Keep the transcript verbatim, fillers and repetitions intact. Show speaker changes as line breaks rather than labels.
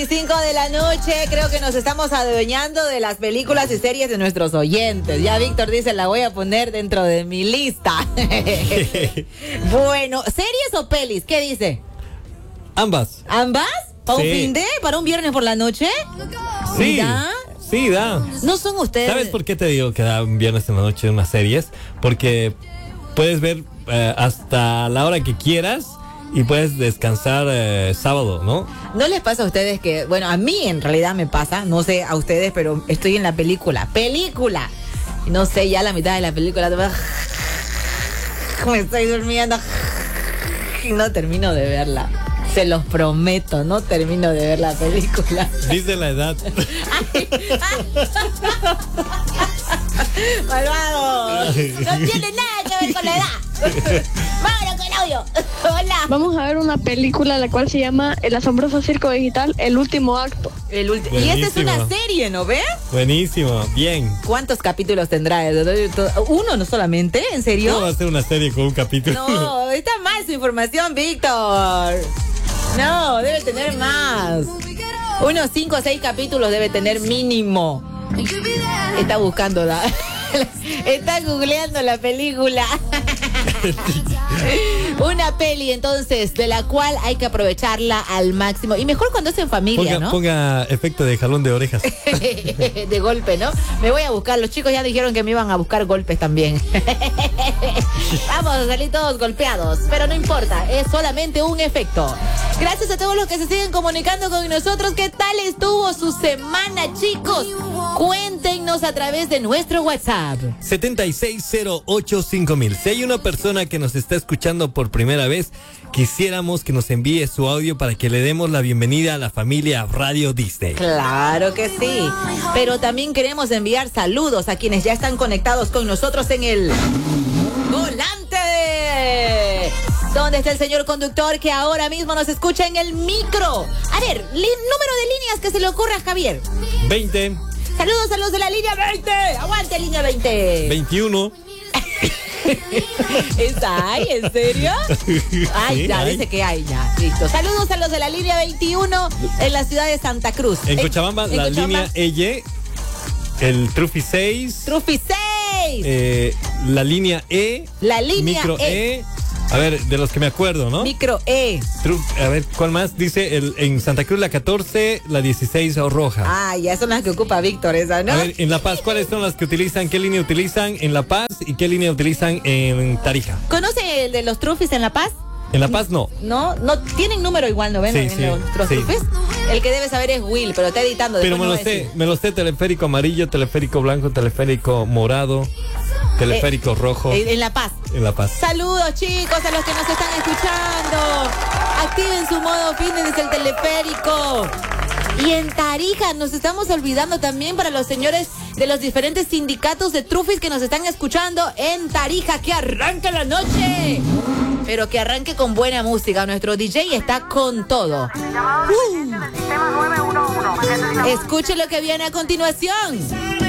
cinco de la noche, creo que nos estamos adueñando de las películas y series de nuestros oyentes. Ya Víctor dice, la voy a poner dentro de mi lista. Bueno, ¿series o pelis? ¿Qué dice?
Ambas.
¿Ambas? ¿Para
Sí.
un fin de? ¿Para un viernes por la noche?
Sí.
¿Da?
Sí, da.
No son ustedes.
¿Sabes por qué te digo que da un viernes en la noche unas series? Porque puedes ver eh, hasta la hora que quieras y puedes descansar eh, sábado, ¿no?
¿No les pasa a ustedes que, bueno, a mí en realidad me pasa, no sé a ustedes, pero estoy en la película, película, y no sé, ya a la mitad de la película me estoy durmiendo y no termino de verla, se los prometo, no termino de ver la película.
Dice la edad.
Malvado, no tiene nada que ver con la edad. Vámonos con el audio. Hola.
Vamos a ver una película la cual se llama El asombroso circo digital, el último acto.
El ulti- y esta es una
Buenísimo.
serie, ¿no ve?
Buenísimo, bien.
¿Cuántos capítulos tendrá? ¿Uno no solamente? ¿En serio?
¿Cómo va a ser una serie con un capítulo?
No, está mal su información, Víctor. No, debe tener más. Unos cinco o seis capítulos debe tener mínimo. Está buscando la... Está googleando la película. Una peli, entonces, de la cual hay que aprovecharla al máximo. Y mejor cuando es en familia,
Ponga,
¿no?
ponga efecto de jalón de orejas.
De golpe, ¿no? Me voy a buscar. Los chicos ya dijeron que me iban a buscar golpes también. Vamos a salir todos golpeados. Pero no importa, es solamente un efecto. Gracias a todos los que se siguen comunicando con nosotros. ¿Qué tal estuvo su semana, chicos? Cuéntenos a través de nuestro WhatsApp.
siete seis cero ocho cinco mil. Si hay una persona que nos está escuchando por primera vez, quisiéramos que nos envíe su audio para que le demos la bienvenida a la familia Radio Disney.
Claro que sí. Pero también queremos enviar saludos a quienes ya están conectados con nosotros en el volante. ¿Dónde está el señor conductor que ahora mismo nos escucha en el micro? A ver, li- número de líneas que se le ocurra a Javier.
veinte,
Saludos a los de la línea veinte. Aguante, línea veinte.
veintiuno.
¿Esa hay? ¿En serio? Ay,
Sí,
ya,
hay.
dice que hay, ya. Listo. Saludos a los de la línea veintiuno en la ciudad de Santa Cruz.
En Cochabamba,
en
la
Cochabamba,
línea E, el Trufi seis,
Trufi seis.
eh, la línea E,
La línea
micro
E.
E. A ver, de los que me acuerdo, ¿no?
Micro E.
Tru- a ver, ¿cuál más? Dice el, en Santa Cruz la catorce, la dieciséis roja.
Ah, ya son las que ocupa Víctor, esa, ¿no?
A ver, en La Paz, ¿cuáles son las que utilizan? ¿Qué línea utilizan en La Paz y qué línea utilizan en Tarija?
¿Conoce el de los trufis en La Paz?
En La Paz no.
No, no tienen número igual, ¿no ven?
Sí,
en
sí,
los
sí.
trufis. El que debe saber es Will, pero está editando.
Pero
después
me
no
lo
va a
sé,
decir.
me lo sé, teleférico amarillo, teleférico blanco, teleférico morado, teleférico rojo,
En, en La Paz.
en La Paz.
Saludos, chicos, a los que nos están escuchando. Activen su modo fitness desde el teleférico. Y en Tarija nos estamos olvidando también para los señores de los diferentes sindicatos de trufis que nos están escuchando en Tarija. Que arranque la noche. Pero que arranque con buena música. Nuestro D J está con todo. Uh. Escuche lo que viene a continuación.